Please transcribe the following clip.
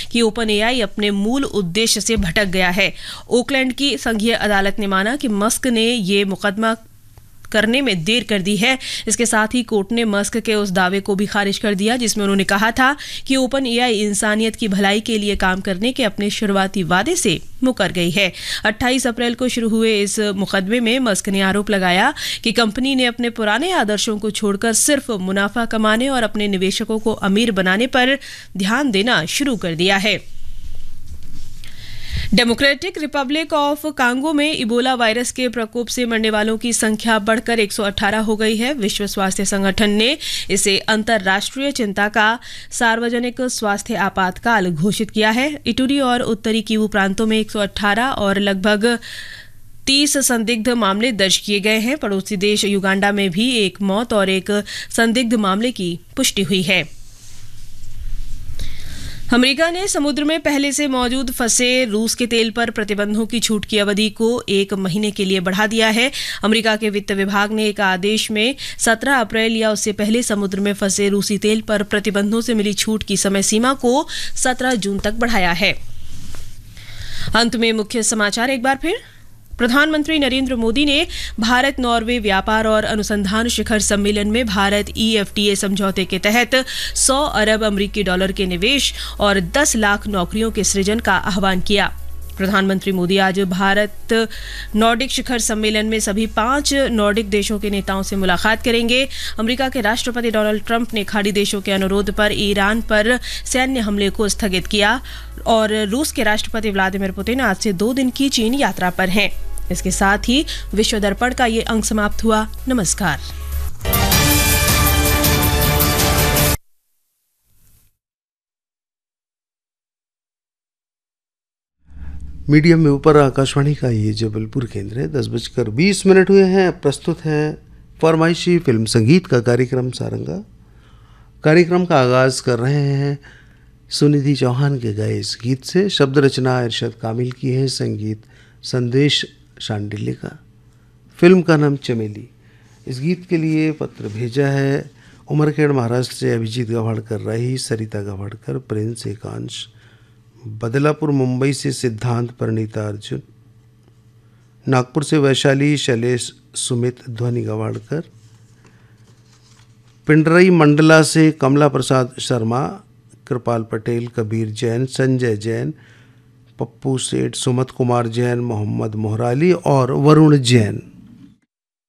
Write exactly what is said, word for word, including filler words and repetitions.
कि open AI अपने मूल उद्देश्य से भटक गया है। ओकलैंड की संघीय अदालत ने माना कि मस्क ने ये मुकदमा करने में देर कर दी है। इसके साथ ही कोर्ट ने मस्क के उस दावे को भी खारिज कर दिया जिसमें उन्होंने कहा था कि ओपन एआई इंसानियत की भलाई के लिए काम करने के अपने शुरुआती वादे से मुकर गई है। अट्ठाईस अप्रैल को शुरू हुए इस मुकदमे में मस्क ने आरोप लगाया कि कंपनी ने अपने पुराने आदर्शों को छोड़कर सिर्फ मुनाफा कमाने और अपने निवेशकों को अमीर बनाने पर ध्यान देना शुरू कर दिया है। डेमोक्रेटिक रिपब्लिक ऑफ कांगो में इबोला वायरस के प्रकोप से मरने वालों की संख्या बढ़कर एक सौ अठारह हो गई है। विश्व स्वास्थ्य संगठन ने इसे अंतर्राष्ट्रीय चिंता का सार्वजनिक स्वास्थ्य आपातकाल घोषित किया है। इटूरी और उत्तरी किवू प्रांतों में एक सौ अठारह और लगभग तीस संदिग्ध मामले दर्ज किए गए हैं। पड़ोसी देश युगांडा में भी एक मौत और एक संदिग्ध मामले की पुष्टि हुई है। अमेरिका ने समुद्र में पहले से मौजूद फंसे रूस के तेल पर प्रतिबंधों की छूट की अवधि को एक महीने के लिए बढ़ा दिया है। अमेरिका के वित्त विभाग ने एक आदेश में सत्रह अप्रैल या उससे पहले समुद्र में फंसे रूसी तेल पर प्रतिबंधों से मिली छूट की समय सीमा को सत्रह जून तक बढ़ाया है। अंत में मुख्य समाचार एक बार फिर। प्रधानमंत्री नरेंद्र मोदी ने भारत नॉर्वे व्यापार और अनुसंधान शिखर सम्मेलन में भारत ईएफटीए समझौते के तहत सौ अरब अमेरिकी डॉलर के निवेश और दस लाख नौकरियों के सृजन का आह्वान किया। प्रधानमंत्री मोदी आज भारत नॉर्डिक शिखर सम्मेलन में सभी पांच नॉर्डिक देशों के नेताओं से मुलाकात करेंगे। अमेरिका के राष्ट्रपति डोनाल्ड ट्रंप ने खाड़ी देशों के अनुरोध पर ईरान पर सैन्य हमले को स्थगित किया और रूस के राष्ट्रपति व्लादिमीर पुतिन आज से दो दिन की चीन यात्रा पर हैं। इसके साथ ही विश्व दर्पण का ये अंक समाप्त हुआ। नमस्कार। मीडियम में ऊपर आकाशवाणी का ये जबलपुर केंद्र है। दस बजकर बीस मिनट हुए हैं। प्रस्तुत है फरमाइशी फिल्म संगीत का कार्यक्रम सारंगा। कार्यक्रम का आगाज कर रहे हैं सुनिधि चौहान के गाए इस गीत से। शब्द रचना इरशाद कामिल की है, संगीत संदेश शांडिल्य का। फिल्म का नाम चमेली। इस गीत के लिए पत्र भेजा है उमरखेड़ महाराष्ट्र से अभिजीत गवाड़कर, राही सरिता गवाड़कर, प्रिंस एकांश, बदलापुर मुंबई से सिद्धांत परिणीता अर्जुन, नागपुर से वैशाली शैलेश सुमित ध्वनि गवाड़कर, पिंडरई मंडला से कमला प्रसाद शर्मा, कृपाल पटेल, कबीर जैन, संजय जैन, पप्पू सेठ, सुमत कुमार जैन, मोहम्मद मोहराली और वरुण जैन।